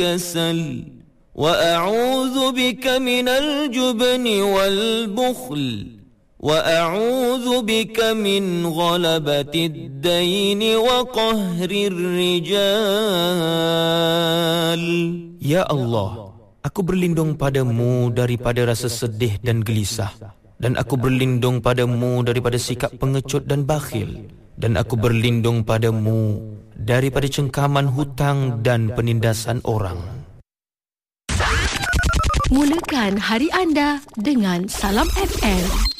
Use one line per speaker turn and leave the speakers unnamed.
والكسل وأعوذ بك من الجبن والبخل وأعوذ بك من غلبة الدين وقهر الرجال.
Ya Allah, aku berlindung padamu daripada rasa sedih dan gelisah, dan aku berlindung padamu daripada sikap pengecut dan bakhil, dan aku berlindung padamu daripada cengkaman hutang dan penindasan orang.
Mulakan hari anda dengan Salam FM.